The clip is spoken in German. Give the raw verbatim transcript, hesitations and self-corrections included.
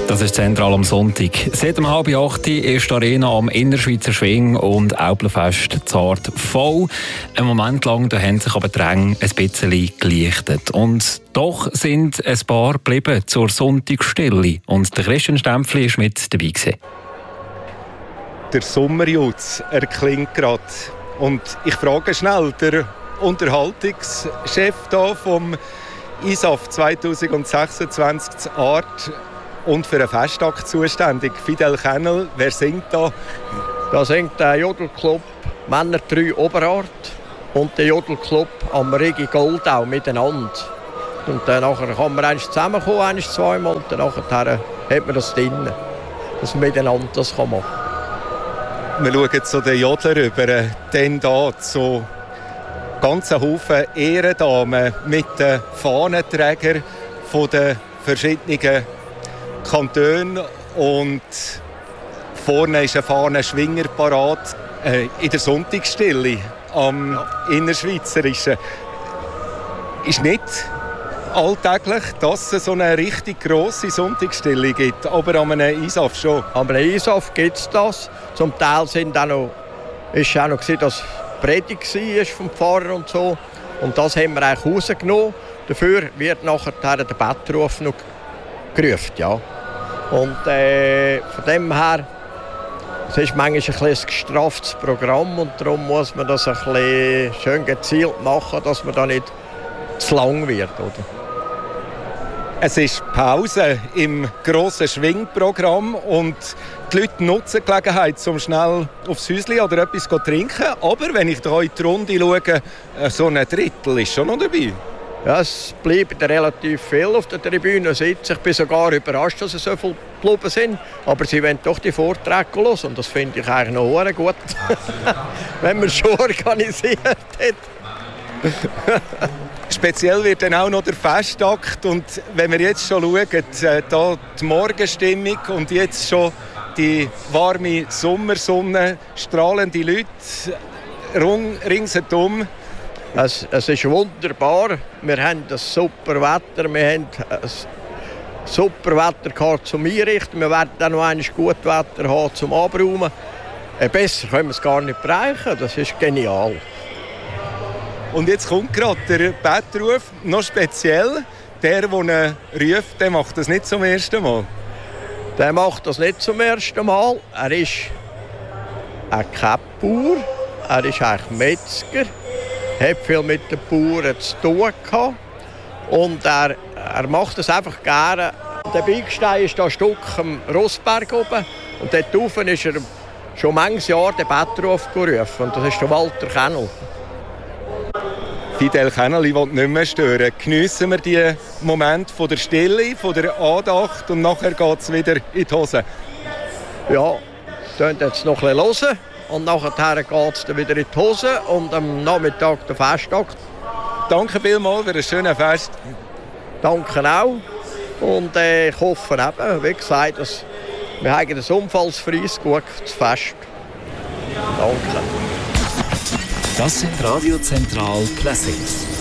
Das ist zentral am Sonntag. Seit um halb acht ist die Arena am Innerschweizer Schwing und Aupelfest zart voll. Ein Moment lang da haben sich aber die Ränge ein bisschen gelichtet. Und doch sind ein paar geblieben zur Sonntagsstille. Und der Christian Stempfli war mit dabei gewesen. Der Sommerjutz erklingt gerade. Und ich frage schnell, der Unterhaltungschef da vom I S A F zwanzig sechsundzwanzig zu Art und für einen Festakt zuständig, Fidel Kennel. Wer singt da? Da singt der Jodelclub Männer drei Oberart und der Jodelclub am Regi Goldau miteinander. Und dann nachher kann man eins zusammenkommen, eins zweimal, und dann nachher hat man das drin, dass man miteinander das machen kann. Wir schauen zu den Jodler rüber, denn da so ganzen Haufen Ehrendamen mit den Fahnenträgern von den verschiedenen Kantonen, und vorne ist ein Fahnenschwinger parat äh, in der Sonntagsstille am ja. Innerschweizerischen. Ist nicht alltäglich, dass es so eine richtig grosse Sonntagsstille gibt, aber an einem I S A F schon. An einem I S A F gibt es das. Zum Teil sind auch noch, ist auch noch gewesen, dass Predigt war vom Pfarrer und so. Und das haben wir eigentlich rausgenommen. Dafür wird nachher der Bettruf noch gerufen, ja. Und äh, von dem her, es ist manchmal ein, bisschen ein gestraftes Programm, und darum muss man das ein bisschen schön gezielt machen, dass man da nicht zu lang wird, oder? Es ist Pause im grossen Schwingprogramm und die Leute nutzen die Gelegenheit, um schnell aufs Häuschen oder etwas zu trinken. Aber wenn ich da in die Runde schaue, so ein Drittel ist schon noch dabei. Ja, es bleiben relativ viel auf der Tribüne sitzen. Ich bin sogar überrascht, dass es so viele geblieben sind. Aber sie wollen doch die Vorträge hören, und das finde ich eigentlich noch sehr gut. Wenn man es schon organisiert hat. Speziell wird dann auch noch der Festakt. Und wenn wir jetzt schon schauen, da die Morgenstimmung und jetzt schon die warme Sommersonne, strahlende Leute ringsherum. Es, es ist wunderbar. Wir haben ein super Wetter. Wir haben ein super Wetter zum Einrichten. Wir werden dann noch ein gutes Wetter haben zum Abräumen. Besser können wir es gar nicht bereichen. Das ist genial. Und jetzt kommt gerade der Bettruf, noch speziell. Der, der ihn ruft, der macht das nicht zum ersten Mal. Der macht das nicht zum ersten Mal. Er ist ein Käppbauer. Er ist eigentlich Metzger. Er hat viel mit den Bauern zu tun gehabt. Und er, er macht es einfach gerne. Der Bigstein ist da ein Stück am Rossberg oben. Und dort oben ist er schon manches Jahr den Bettruf gerufen. Und das ist der Walter Kennel. Fidel Kennel will nicht mehr stören. Geniessen wir die Momente von der Stille, von der Andacht, und nachher geht es wieder in die Hose. Ja, wir hören jetzt noch ein bisschen hören. Und nachher geht es dann wieder in die Hose und am Nachmittag der Festakt. Danke vielmals für ein schönes Fest. Danke auch. Und äh, ich hoffe eben, wie gesagt, dass wir haben ein unfallsfreies, gutes Fest. Danke. Das sind Radio Zentral Classics.